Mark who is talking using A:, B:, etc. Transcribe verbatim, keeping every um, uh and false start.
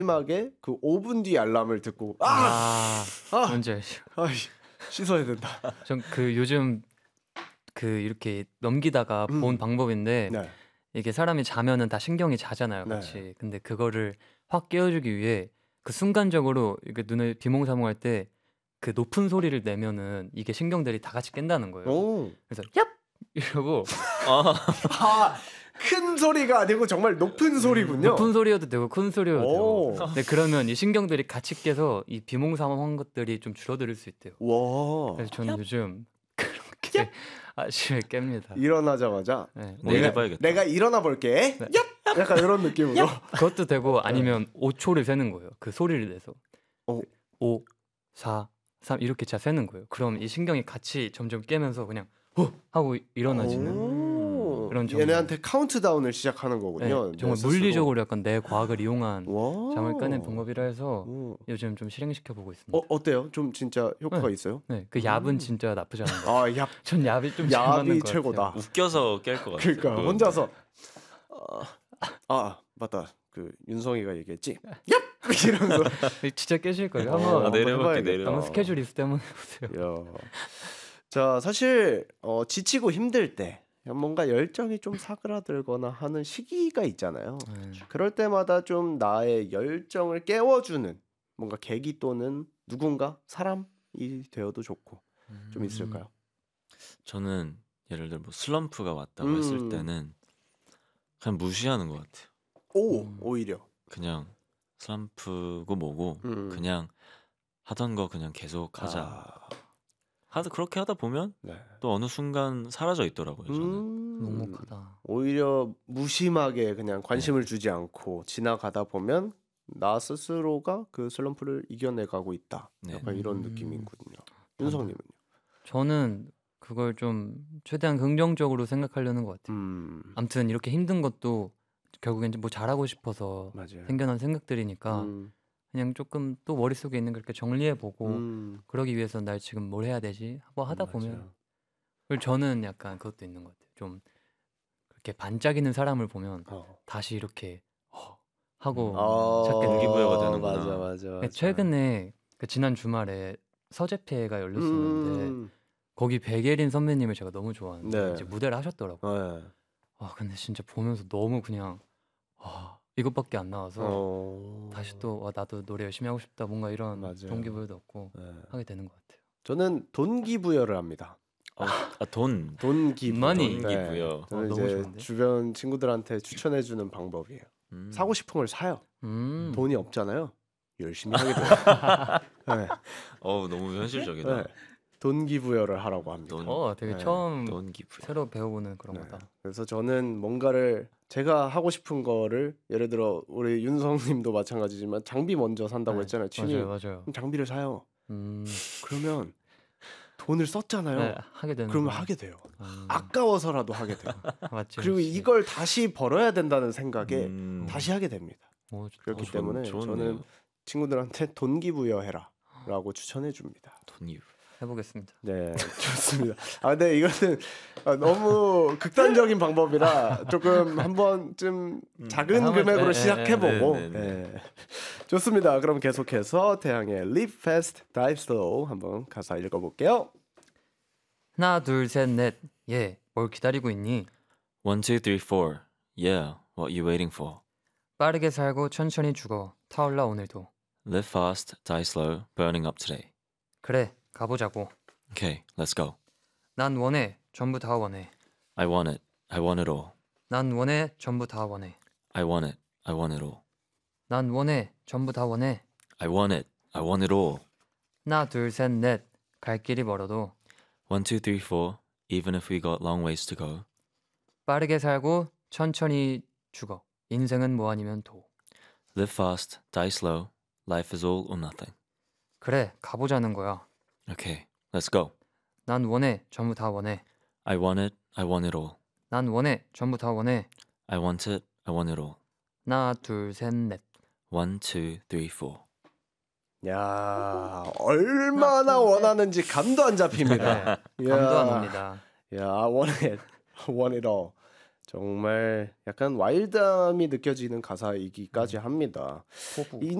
A: 마지막에 그 오 분 뒤 알람을 듣고
B: 아,
A: 아, 아,
B: 뭔지 알죠.
A: 아, 씻어야 된다.
B: 전 그 요즘 그 이렇게 넘기다가
A: 음.
B: 본 방법인데
A: 네.
B: 이게 사람이 자면은 다 신경이 자잖아요,
A: 네.
B: 같이. 근데 그거를 확 깨워주기 위해 그 순간적으로 이렇게 눈을 비몽사몽할 때 그 높은 소리를 내면은 이게 신경들이 다 같이 깬다는 거예요.
A: 오.
B: 그래서 얍 이러고
A: 아, 큰 소리가 아니고 정말 높은 소리군요.
B: 높은 소리여도 되고 큰 소리여도
A: 오.
B: 되고. 근데 그러면 이 신경들이 같이 깨서 이 비몽사몽한 것들이 좀 줄어들 수 있대요.
A: 와.
B: 그래서 저는 요즘 그렇게 아침에 깹니다.
A: 일어나자마자
B: 네.
C: 내일
A: 내가,
C: 해봐야겠다.
A: 내가 일어나 볼게.
B: 네.
A: 얍! 약간 이런 느낌으로.
B: 그것도 되고 아니면 오 초를 세는 거예요. 그 소리를 내서
A: 어.
B: 오, 사, 삼 이렇게 자 세는 거예요. 그럼 이 신경이 같이 점점 깨면서 그냥 호 하고 일어나지는
A: 오.
B: 그런 정말-
A: 얘네한테 카운트다운을 시작하는
B: 네,
A: 거군요.
B: 정말
A: 내 스스로.
B: 물리적으로 약간 내 과학을 이용한
A: 와.
B: 잠을 깨는 방법이라 해서
A: 오.
B: 요즘 좀 실행시켜 보고 있습니다.
A: 어, 어때요? 좀 진짜 효과가
B: 네.
A: 있어요?
B: 네, 그 얍은 진짜 나쁘지 않은 것 같아요.
A: 아, 얍.
B: 전 얍이 좀 잘 맞는
A: 얍이
B: 것
A: 최고다.
B: 같아요.
C: 웃겨서 깰 것 같아.
A: 그러니까 혼자서 아, 아 맞다. 그 윤성이가 얘기했지. 얍! 이러면서
B: 진짜 깨실 거예요.
A: 어,
B: 한번
C: 아, 내려볼게,
A: 해봐야겠다.
C: 내려볼게.
B: 한번 스케줄 있을 때 한번 해보세요.
A: 야. 자, 사실 어, 지치고 힘들 때 뭔가 열정이 좀 사그라들거나 하는 시기가 있잖아요.
B: 네.
A: 그럴 때마다 좀 나의 열정을 깨워주는 뭔가 계기 또는 누군가 사람이 되어도 좋고 좀 있을까요?
C: 저는 예를 들어 뭐 슬럼프가 왔다고
A: 음.
C: 했을 때는 그냥 무시하는 것 같아요.
A: 오,
B: 음.
A: 오히려.
C: 그냥 슬럼프고 뭐고
A: 음.
C: 그냥 하던 거 그냥 계속 하자.
A: 아,
C: 하다 그렇게 하다 보면
A: 네.
C: 또 어느 순간 사라져 있더라고요. 저는.
A: 음.
B: 녹록하다.
A: 오히려 무심하게 그냥 관심을 주지 않고 지나가다 보면 나 스스로가 그 슬럼프를 이겨내가고 있다.
C: 네.
A: 약간 이런
B: 음.
A: 느낌이군요. 윤성님은요?
B: 저는 그걸 좀 최대한 긍정적으로 생각하려는 것 같아요.
A: 음,
B: 아무튼 이렇게 힘든 것도 결국엔 뭐 잘하고 싶어서
A: 맞아요.
B: 생겨난 생각들이니까
A: 음,
B: 그냥 조금 또 머릿속에 있는 걸 이렇게 정리해보고
A: 음,
B: 그러기 위해서 날 지금 뭘 해야 되지? 하고 하다
A: 맞아요.
B: 보면 그리고 저는 약간 그것도 있는 것 같아요. 좀 그렇게 반짝이는 사람을 보면
A: 어.
B: 다시 이렇게 어, 하고
A: 아,
B: 찾게
C: 동기부여가 되는구나.
A: 맞아, 맞아, 맞아.
B: 최근에 그 지난 주말에 서재페가 열렸었는데
A: 음,
B: 거기 백예린 선배님을 제가 너무 좋아하는데
A: 네.
B: 이제 무대를 하셨더라고요.
A: 네.
B: 아 근데 진짜 보면서 너무 그냥 아 이것밖에 안 나와서
A: 어,
B: 다시 또 와, 나도 노래 열심히 하고 싶다 뭔가 이런
A: 맞아요.
B: 동기부여도 얻고
A: 네.
B: 하게 되는 것 같아요.
A: 저는 동기부여를 합니다.
C: 어, 아, 돈.
A: 동기부여.
B: Money.
C: 동기부여.
A: 저는
B: 어, 너무
A: 이제
B: 좋은데?
A: 주변 친구들한테 추천해주는 방법이에요.
C: 음.
A: 사고 싶은 걸 사요.
B: 음.
A: 돈이 없잖아요. 열심히 하게 돼요. 네.
C: 어우 너무 현실적이다.
A: 네. 동기부여를 하라고 합니다.
C: 돈.
B: 어 되게
A: 네.
B: 처음
C: 동기부여.
B: 새로 배워보는 그런
A: 네.
B: 거다.
A: 그래서 저는 뭔가를 제가 하고 싶은 거를 예를 들어 우리 윤성님도 마찬가지지만 장비 먼저 산다고
B: 네,
A: 했잖아요. 취미.
B: 맞아요, 맞아요.
A: 그럼 장비를 사요.
B: 음,
A: 그러면 돈을 썼잖아요.
B: 네, 하게 되는.
A: 그러면
B: 거.
A: 하게 돼요.
B: 음,
A: 아까워서라도 하게 돼요.
B: 맞지.
A: 그리고
B: 맞지.
A: 이걸 다시 벌어야 된다는 생각에
C: 음.
A: 다시 하게 됩니다.
B: 오, 좋다.
A: 그렇기
C: 어, 좋-
A: 때문에
C: 좋네요.
A: 저는 친구들한테 동기부여해라라고 추천해 줍니다.
C: 돈이.
B: 해보겠습니다.
A: 네, 좋습니다. 아, 근데 이거는 아, 너무 극단적인 방법이라 조금 한번 좀 작은
B: 한번-
A: 금액으로
B: 네,
A: 시작해보고.
C: 네, 네, 네.
A: 네. 좋습니다. 그럼 계속해서 태양의 Live Fast, Dive Slow 한번 가사 읽어볼게요.
B: 하나, 둘, 셋, 넷. 예, 뭘 기다리고 있니?
C: One, two, three, four. Yeah, what you waiting for?
B: 빠르게 살고 천천히 죽어. 타올라 오늘도.
C: Live fast, die slow, burning up today.
B: 그래, 가보자고.
C: Okay, let's go.
B: 난 원해, 전부 다 원해.
C: I want it. I want it all.
B: 난 원해, 전부 다 원해.
C: I want it. I want it all.
B: 난 원해, 전부 다 원해.
C: I want it. I want it all.
B: 하나, 둘, 셋, 넷. 갈 길이 멀어도
C: One, two, three, four. Even if we got long ways to go.
B: 빠르게 살고 천천히 죽어. 인생은 뭐 아니면 도.
C: Live fast, die slow. Life is all or nothing.
B: 그래, 가보자는 거야.
C: Okay, let's go.
B: 난 원해, 전부 다 원해.
C: I want it. I want it all.
B: 난 원해, 전부 다 원해.
C: I want it. I want it all.
B: 하나, 둘, 셋, 넷.
C: One, two, three, four.
A: 야, 얼마나 원하는지 감도 안 잡힙니다.
B: 네, 감도 안 옵니다.
A: 야, I want it, I want it all. 정말 약간 와일드함이 느껴지는 가사이기까지 합니다.
B: 포부.
A: 이